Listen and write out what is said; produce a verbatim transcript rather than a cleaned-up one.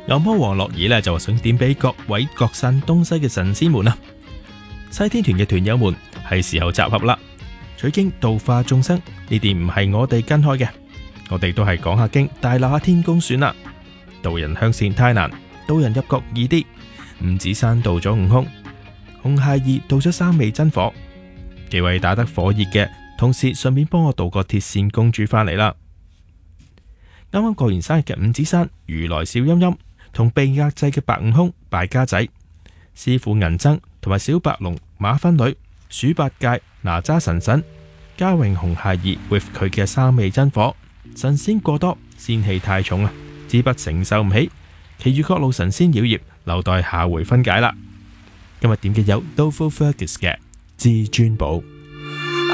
牛魔王樂兒呢就想點俾各位各散東西嘅神仙們啊！西天團嘅團友們係時候集合啦，取經度化眾生呢啲唔係我哋跟開嘅，我哋都係講下經，大鬧下天宮算啦。渡人向善太難，渡人入局易啲。五指山渡咗悟空，紅孩兒渡咗三昧真火，幾位打得火熱嘅，同時順便幫我渡個鐵扇公主返嚟啦。啱啱過完生日嘅五指山，如來笑陰陰同被壓制嘅白悟空敗家仔，師傅銀僧同埋小白龍馬分女鼠八戒哪吒神神嘉榮紅孩兒 with 佢嘅三昧真火，神仙過多，仙氣太重啊，資不承受唔起，其餘各路神仙妖孽留待下回分解啦。今日點嘅有 Dofus Fergus 嘅至尊寶。